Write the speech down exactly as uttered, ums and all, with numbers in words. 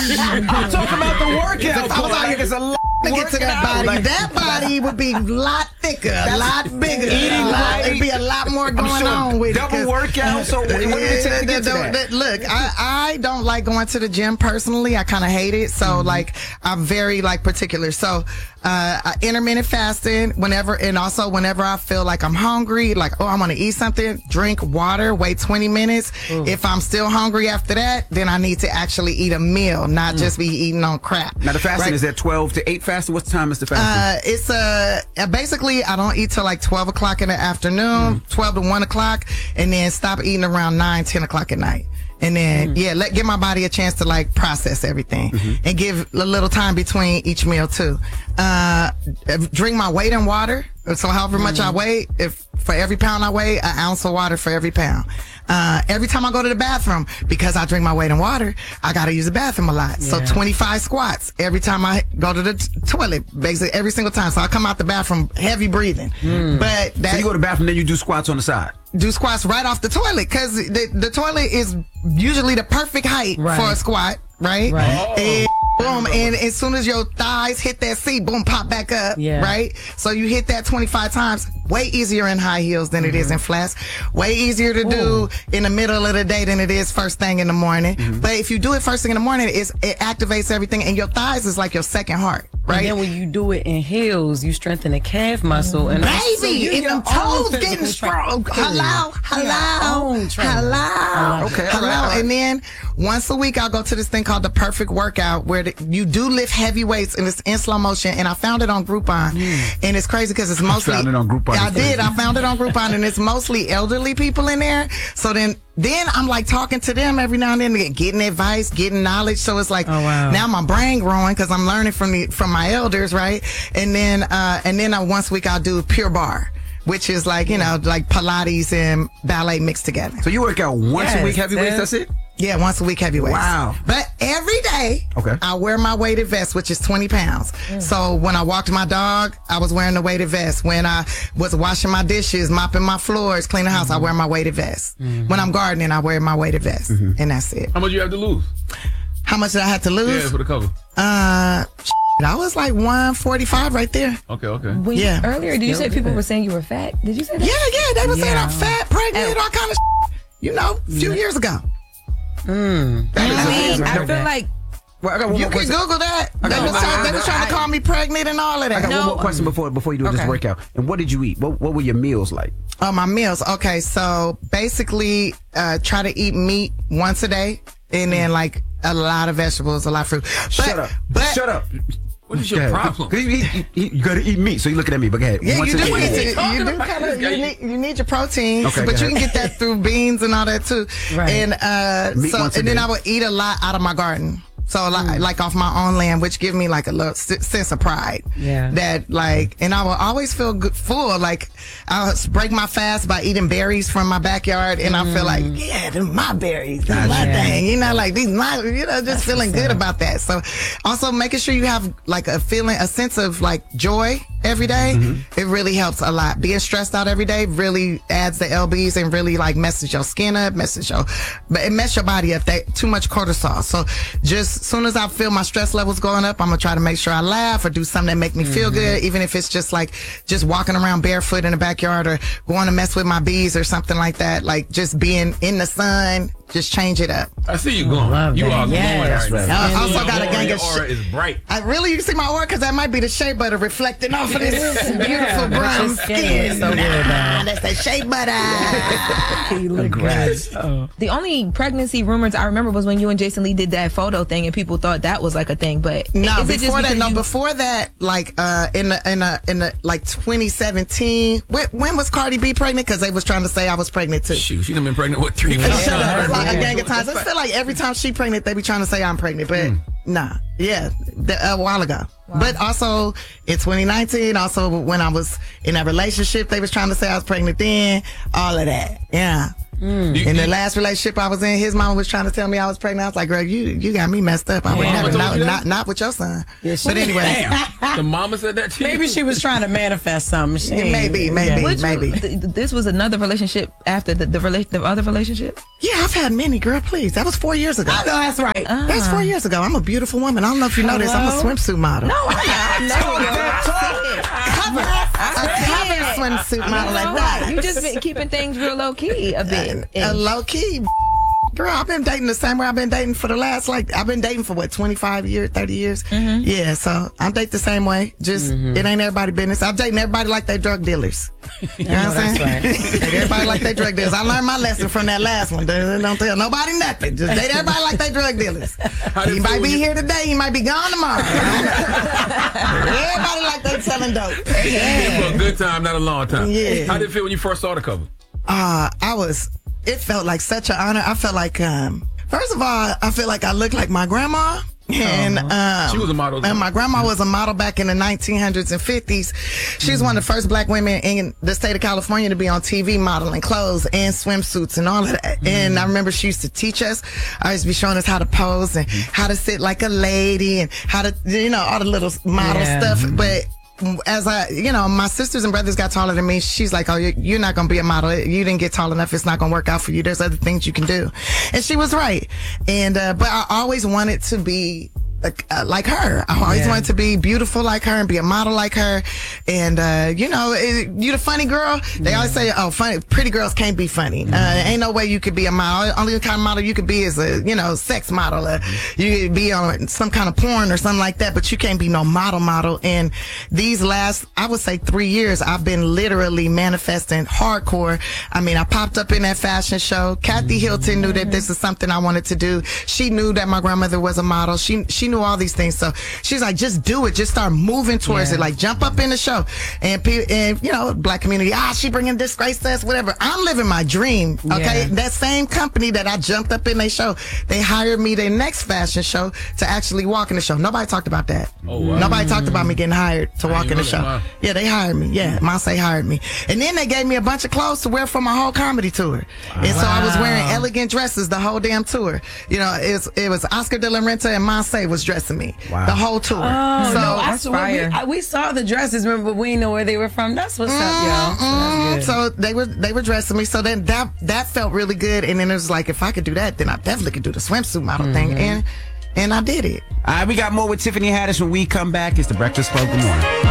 I'm talking about the workout. If I was out here, there's a lot to get to that body. Like, that body would be a lot thicker, a lot bigger. Eating lot, right. It'd be a lot more going sure on with double it. workout. So what did it take to get to that? Look, I, I don't like going to the gym personally. I kind of hate it. So mm-hmm. like I'm very like particular. So uh, intermittent fasting whenever, and also whenever I feel like I'm hungry, like oh I want to eat something, drink water, wait twenty minutes. Ooh. If I'm still hungry after that, then I need to actually eat a meal, not mm. just be eating on crap. Now the fasting right? is that twelve to eight fasting. What time is the fasting? Uh, it's uh, basically I don't eat till like twelve o'clock in the afternoon, mm. twelve to one o'clock, and then stop eating around nine, ten o'clock at night. And then, mm-hmm. yeah, let give my body a chance to like process everything mm-hmm. and give a little time between each meal too. Uh, drink my weight in water. So however much mm-hmm. I weigh, if for every pound I weigh, an ounce of water for every pound. Uh, every time I go to the bathroom, because I drink my weight in water, I gotta use the bathroom a lot. Yeah. So twenty-five squats every time I go to the t- toilet, basically every single time. So I come out the bathroom heavy breathing. Mm. But that, so you go to the bathroom, then you do squats on the side. Do squats right off the toilet, because the, the toilet is usually the perfect height right. for a squat, right? Right. Oh. And boom, and as soon as your thighs hit that seat, boom, pop back up, yeah. right? So you hit that twenty-five times, way easier in high heels than mm-hmm. it is in flats, way easier to Ooh. do in the middle of the day than it is first thing in the morning. Mm-hmm. But if you do it first thing in the morning, it's, it activates everything, and your thighs is like your second heart, right? And then when you do it in heels, you strengthen the calf muscle. And baby, and them toes getting strong. Hello, hello, hello. Okay, hello. Right. And then once a week, I'll go to this thing called the Perfect Workout, where the, you do lift heavy weights, and it's in slow motion. And I found it on Groupon, mm. and it's crazy because it's mostly. I found it on Groupon. I did. I found it on Groupon, and it's mostly elderly people in there. So then, then I'm like talking to them every now and then, getting advice, getting knowledge. So it's like, oh, wow. now my brain growing because I'm learning from the from my elders, right? And then, uh, and then I, once a week I'll do Pure Barre, which is like, you know, like Pilates and ballet mixed together. So you work out once yes, a week, heavy weights, that's it? Yeah, once a week, heavy weights. Wow. But every day, okay. I wear my weighted vest, which is twenty pounds. Mm. So when I walked my dog, I was wearing the weighted vest. When I was washing my dishes, mopping my floors, cleaning the house, mm-hmm. I wear my weighted vest. Mm-hmm. When I'm gardening, I wear my weighted vest. Mm-hmm. And that's it. How much you have to lose? How much did I have to lose? Yeah, for the cover. Uh... I was like one forty-five right there. Okay, okay. When yeah. You, earlier, did you say people were saying you were fat? Did you say that? Yeah, yeah. They were yeah. saying I'm fat, pregnant, and all kind of shit, you know, a few yeah. years ago. Mm. I mean, I feel that. like... Well, I got one you can question. Google that. They was, trying, they was trying to call me pregnant and all of that. I got no. one more question before before you do okay. this workout. And what did you eat? What What were your meals like? Oh, my meals. Okay, so basically, uh, try to eat meat once a day, and then like a lot of vegetables, a lot of fruit. But, Shut up. But, Shut up. What is your problem? You, you, you, you got to eat meat, so you looking at me. But go ahead. Yeah, Once you do, day, need to, you do kind of you need, you need your protein, okay, but you can get that through beans and all that too. Right. And uh, meat so once a and then day. I would eat a lot out of my garden. So like, mm. like off my own land, which give me like a little s- sense of pride. Yeah. That like, and I will always feel good, full. Like I'll break my fast by eating berries from my backyard, and mm. I feel like, yeah, they're my berries, they're my yeah. thing. You know, like these my, you know, just That's feeling good about that. So also making sure you have like a feeling, a sense of like joy every day. Mm-hmm. It really helps a lot. Being stressed out every day really adds the L Bs and really like messes your skin up, messes your, but it messes your body up. That too much cortisol. So just as soon as I feel my stress levels going up, I'm gonna try to make sure I laugh or do something that make me mm-hmm. feel good, even if it's just like just walking around barefoot in the backyard or going to mess with my bees or something like that. Like just being in the sun, just change it up. I see you going. Love you that. are Yes. going. Right I now. also got a gang Your of aura shit. is bright. I really, you see my aura, because that might be the shea butter reflecting off of this beautiful brown skin. So good, nah, that's the shea butter. You look great. Oh. The only pregnancy rumors I remember was when you and Jason Lee did that photo thing, and people thought that was like a thing. But no, is it before just that, no, you... before that, like uh, in the in the in the like twenty seventeen. When, when was Cardi B pregnant? Because they was trying to say I was pregnant too. Shoot, she done been pregnant what three Shut months? up. Like a gang of times. I feel like every time she pregnant, they be trying to say I'm pregnant, but mm. nah, yeah, the, a while ago. Wow. But also in twenty nineteen, also when I was in that relationship, they was trying to say I was pregnant then. All of that, yeah. Mm. You, in the you, last relationship I was in, his mama was trying to tell me I was pregnant. I was like, girl, you you got me messed up. I would Mama never, told not, you that? not, not with your son. Yeah, she- but anyway, Damn. The mama said that to you? Maybe she was trying to manifest something. She Yeah, maybe, maybe. Which, maybe. th- this was another relationship after the the, rela- the other relationship. yeah, I've had many, girl, please. That was four years ago. I know that's right. That's four years ago. I'm a beautiful woman. I don't know if you know this. I'm a Hello? swimsuit model. No, I know. cover, a cover swimsuit model like that. You just been keeping things real low key a bit. A low key. Girl, I've been dating the same way I've been dating for the last, like, I've been dating for what, twenty-five years, thirty years? Mm-hmm. Yeah, so I'm dating the same way. Just, mm-hmm. it ain't everybody business. I'm dating everybody like they drug dealers. You know what I'm saying? Right. Date everybody like they drug dealers. I learned my lesson from that last one. Don't don't tell nobody nothing. Just date everybody like they drug dealers. He might be here today. He might be gone tomorrow. Everybody like they selling dope. Yeah. For a good time, not a long time. Yeah. How did it feel when you first saw the cover? Uh, I was, it felt like such an honor. I felt like, um, first of all, I feel like I look like my grandma. And um, She was a model. And my grandma was a model back in the nineteen hundreds and fifties. She's mm-hmm. one of the first black women in the state of California to be on T V modeling clothes and swimsuits and all of that. Mm-hmm. And I remember she used to teach us. I used to be showing us how to pose and mm-hmm. how to sit like a lady and how to, you know, all the little model yeah. stuff. Mm-hmm. But as I, you know, my sisters and brothers got taller than me. She's like, oh, you're, you're not going to be a model. You didn't get tall enough. It's not going to work out for you. There's other things you can do. And she was right. And, uh, but I always wanted to be like, uh, like her. I always Yeah. wanted to be beautiful like her and be a model like her. And, uh, you know, it, you the funny girl. They Yeah. always say, oh, funny, pretty girls can't be funny. Mm-hmm. Uh, ain't no way you could be a model. Only kind of model you could be is a, you know, sex model. Uh, you could be on some kind of porn or something like that, but you can't be no model model. And these last, I would say three years, I've been literally manifesting hardcore. I mean, I popped up in that fashion show. Kathy Hilton knew that this is something I wanted to do. She knew that my grandmother was a model. She, she knew all these things. So she's like, just do it. Just start moving towards Yeah. it. Like, jump up in the show. And, pe- and you know, black community, ah, she bringing disgrace to us, whatever. I'm living my dream. Okay. Yeah. That same company that I jumped up in their show, they hired me their next fashion show to actually walk in the show. Nobody talked about that. Oh, wow. Nobody talked about me getting hired to I walk didn't in the know show. that. Wow. Yeah, they hired me. Yeah, Monse hired me. And then they gave me a bunch of clothes to wear for my whole comedy tour. And so I was wearing elegant dresses the whole damn tour. You know, it was, it was Oscar de la Renta and Monse was dressing me Wow. the whole tour. Oh, so no, I that's saw, we, fire. I, we saw the dresses, remember, but we didn't know where they were from. That's what's up, y'all. So Mm, that's good. so they were they were dressing me. So then that that felt really good. And then it was like, if I could do that, then I definitely could do the swimsuit model Mm-hmm. thing. And and I did it. All right, we got more with Tiffany Haddish when we come back. It's the Breakfast Club. Good morning.